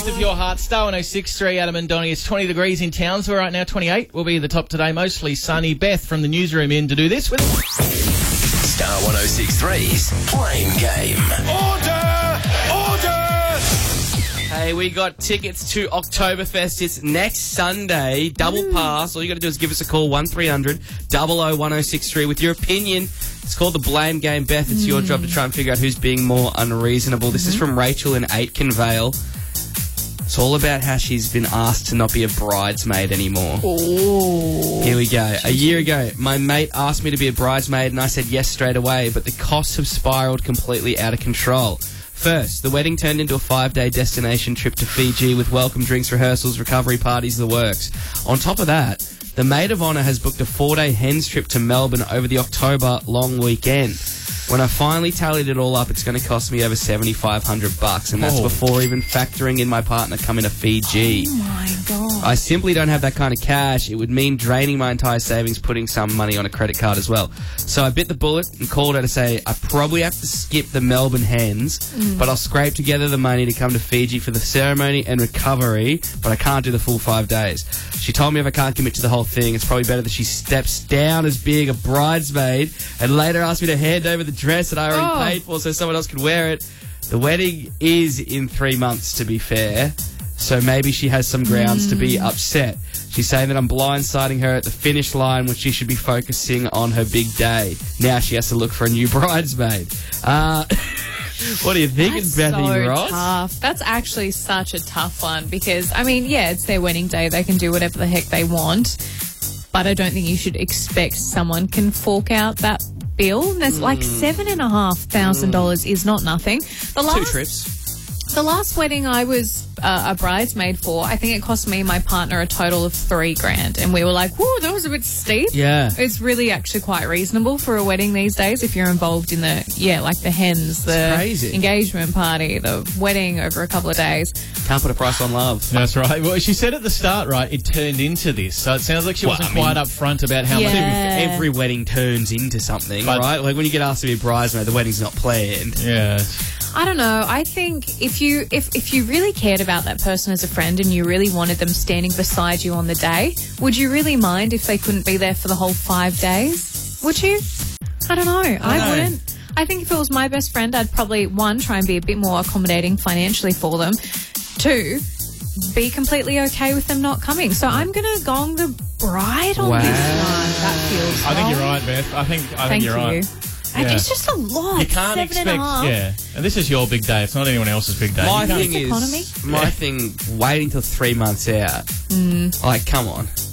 Of your heart, Star 106.3, Adam and Donnie. It's 20 degrees in Townsville right now, 28. Will be the top today, mostly sunny. Beth from the newsroom in to do this with us. Star 106.3's Blame Game. Order! Hey, we got tickets to Oktoberfest. It's next Sunday. Double pass. All you got to do is give us a call, 1300 00 1063 with your opinion. It's called the Blame Game. Beth, it's your job to try and figure out who's being more unreasonable. This is from Rachel in Aitken Vale. It's all about how she's been asked to not be a bridesmaid anymore. Oh. Here we go. A year ago, my mate asked me to be a bridesmaid and I said yes straight away, but the costs have spiralled completely out of control. First, the wedding turned into a 5-day destination trip to Fiji with welcome drinks, rehearsals, recovery parties, the works. On top of that, the maid of honour has booked a 4-day hens trip to Melbourne over the October long weekend. When I finally tallied it all up, it's going to cost me over $7,500, and that's before even factoring in my partner coming to Fiji. Oh my God. I simply don't have that kind of cash. It would mean draining my entire savings, putting some money on a credit card as well. So I bit the bullet and called her to say I probably have to skip the Melbourne hens, but I'll scrape together the money to come to Fiji for the ceremony and recovery, but I can't do the full 5 days. She told me if I can't commit to the whole thing, it's probably better that she steps down as being a bridesmaid and later asked me to hand over the dress that I already paid for so someone else could wear it. The wedding is in 3 months, to be fair, so maybe she has some grounds to be upset. She's saying that I'm blindsiding her at the finish line when she should be focusing on her big day. Now she has to look for a new bridesmaid. What are you thinking, Bethy Ross? Tough. That's actually such a tough one because, I mean, yeah, it's their wedding day. They can do whatever the heck they want. But I don't think you should expect someone can fork out that bill. There's like $7,500 is not nothing. The last 2 trips. The last wedding I was a bridesmaid for, I think it cost me and my partner a total of $3,000, and we were like, "Whoa, that was a bit steep." Yeah, it's really actually quite reasonable for a wedding these days if you're involved in like the hens, the engagement party, the wedding over a couple of days. Can't put a price on love. That's right. Well, she said at the start, right, it turned into this, so it sounds like she wasn't quite upfront about how much. Every wedding turns into something, right? Like when you get asked to be a bridesmaid, the wedding's not planned. Yeah. I don't know. I think if you really cared about that person as a friend and you really wanted them standing beside you on the day, would you really mind if they couldn't be there for the whole 5 days? Would you? I don't know. I wouldn't. I think if it was my best friend, I'd probably, 1, try and be a bit more accommodating financially for them. 2, be completely okay with them not coming. So I'm going to gong the bride on this one. That feels I think you're right, Beth. I think you're right. Yeah. It's just a lot. You can't expect, and this is your big day. It's not anyone else's big day. My thing, waiting till 3 months out. Like, come on.